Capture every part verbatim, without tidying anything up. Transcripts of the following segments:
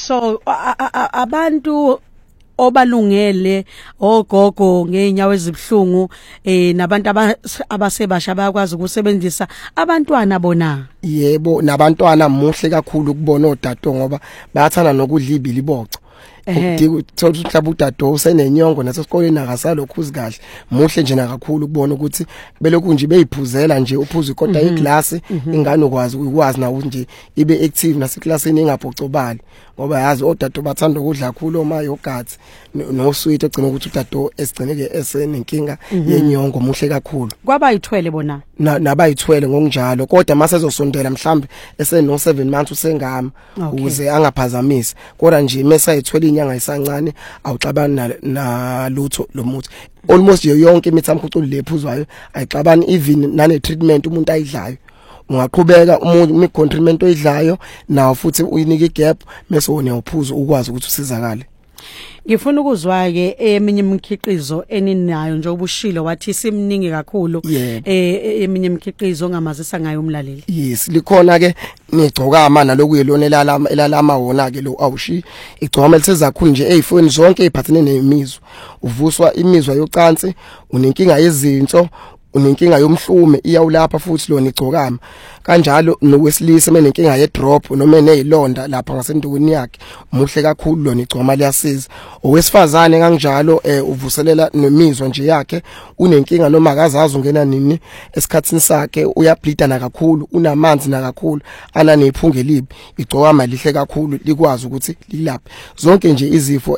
So a- a- a- abantu obalungele ogogo ngeenyawo ezibhlungu eh nabantu aba- abasebasha bayakwazi ukusebenzisa abantwana bona. Yebo, nabantwana muhle kakhulu kubona odato ngoba bayathanda nokudla ibili boco. Ukudika uthola uhlaba udato usenenyongo nasesikoleni akasalokhu uzikahle. Muhle nje nakakhulu kubona ukuthi belokhu nje beyiphuzela nje uphuza ikota yeglass ingane ukwazi ukwazi nawo nje ibe active naseklasini ingabhocobali ngoba yazi odato bathanda ukudla kakhulu oma yogurt no sweet egcina ukuthi udato esigcineke esenenkinga yenyongo muhle kakhulu. Kwabayithwele bona. Nabayithwele ngokunjalo kodwa mase ezosondela mhlambe eseno seven months usengama ukuze angaphazamisi kodwa nje mase ayithwele inyanga isancane awuxabana na lutho lomuthi almost yonke imithamkhuculo lephuzwayo ayixabani even nane treatment umuntu ayidlayo ungaqhubeka umuntu imicontriment oyidlayo nawo futhi uyinike igap mase wona uphuzo ukwazi ukuthi usizakale. Ngifuna ukuzwa ke eminye imikhiqizo eninayo nje obushilo wathi simningi kakhulu eh eminye imikhiqizo ongamazisa ngayo umlaleli. Yes, likhona ke negcokama naloku yelona elalama elalama wona ke lo awushi igcokama elisezakhulu nje ezifoni zonke eziphathene nemizwa uvuswa imizwa yocansi unenkinga yezinso unenkinga yomhlume iyawulapha futhi lona igcokama kanjalo nowesilisa menenkinga ye drop noma enezilonda lapha ngasendukwini yakhe muhle kakhulu lona igcokama liyasiza owesifazane kanjalo eh uvuselela nemizwa nje yakhe unenkinga noma akazazi ungena nini esikhatsini sakhe uyableeda na kakhulu unamanzi na kakhulu ananephunga elibi igcokama lihle kakhulu likwazi ukuthi lilaphe zonke nje izifo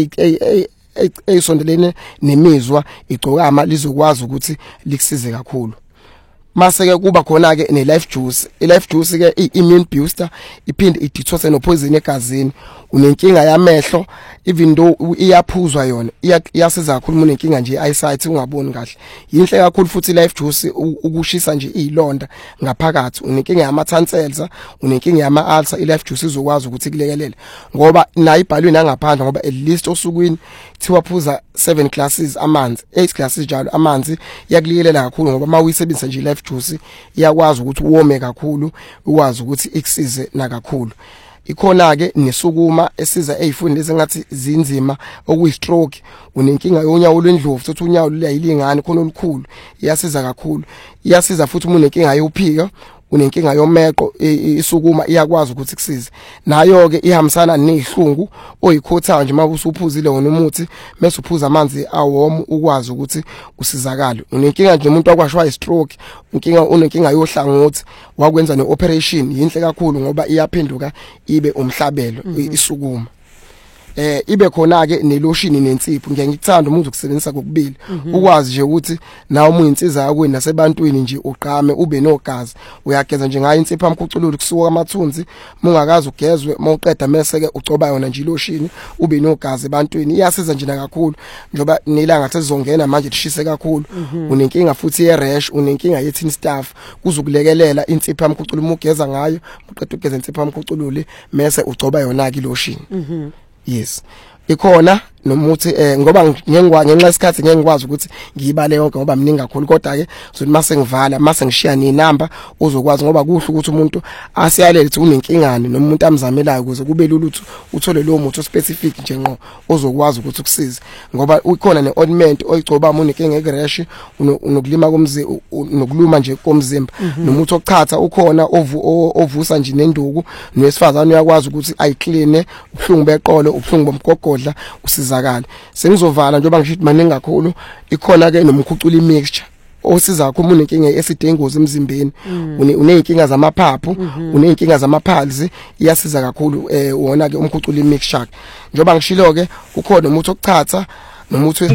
eyisondelene nemizwa igcokama lizokwazi ukuthi likusize kakhulu. Mase ke kuba khona ke ne life juice i life juice ke i immune booster iphinde idetoxe no poison egazini unenkinga yamehlo even though iyaphuzwa yona iyasiza kakhulu unenkinga nje eyesight ungaboni kahle yinhle kakhulu futhi life juice ukushisa nje izilonda ngaphakathi unenkinga yama tonsils unenkinga yama ulcer i life juice izokwazi ukuthi kulekelele ngoba nayo ibhalweni angaphandle ngoba at least osukwini thiwa phuza seven glasses amanzi eight glasses njalo amanzi yakulekelela kakhulu ngoba mawuyisebenzisa nje life juice iyakwazi ukuthi uwome kakhulu ukwazi ukuthi ikusize na kakhulu. Ikhona ke nesukuma esiza ezifuni ezingathi zinzima okuyi stroke unenkinga yonyawo lwendlovu futhi unyawo luyayilingana khona olukhulu iyasiza kakhulu iyasiza futhi umuntu nenkinga yophika unenkinga yomeqo isukuma iyakwazi ukuthi kusize nayo ke ihambisana nezihlungu oyikhotha nje makusuphuzile wona umuthi mase uphuza amanzi awomu ukwazi ukuthi usizakale unenkinga nje umuntu akwashwa istroke inkinga unenkinga yohlangothi wakwenza neoperation yinhle kakhulu ngoba iyaphenduka ibe umhlabelo isukuma eh ibe khona ke nelotion nensipho ngeke ngikuthanda umuntu ukusebenzisa kokubili ukwazi nje ukuthi nawe umuyinsiza yakweni nasebantwini nje uqhame ube nogazi uyageza nje ngayo insipho amkhuculula kusuka amathunzi mungakazi ugezwe mawuqeda mase ke ucoba yona nje ilotion ube nogazi ebantwini iyasiza nje kakhulu njoba nilanga sezongena manje lishise kakhulu unenkinga futhi ye rash unenkinga ye thin staph kuzokulekelela insipho amkhuculula umugeza ngayo uqeda ugeza insipho amkhuculule mase ucoba yona ke ilotion. Yes. Ikhona nomuthi eh ngoba ngengwa ngenxa isikhathi ngeke ngikwazi ukuthi ngiyibale yonke ngoba mningi kakhulu kodwa ke uzothi mase ngivala mase ngishiya ni number uzokwazi ngoba kuhle ukuthi umuntu asiyalele ukuthi unenkingane noma umuntu amzamelayo ukuze kube lula ukuthi uthole lo muthi specific nje ngqo uzokwazi ukuthi ukusize ngoba ukhona ne ointment oyigcoba umuntu inkinga egresh unokulima komzimba nokuluma nje komzimba nomuthi okhatha ukhona ovusa nje nenduku nesifazane uyakwazi ukuthi ayiclean ubhlungu beqolo ubhlungu bomgogodla usiza sengizovala njengoba ngisho maningi kakhulu ikhona ke nomkhucula mixture osiza kakhulu unenkinga esidingozi emzimbeni unenkinga zamaphaphu unenkinga zamaphalzi iyasiza kakhulu eh wona ke umkhucula mixture njengoba ngishilo ke ukhona umuthi okuthatha nomuthi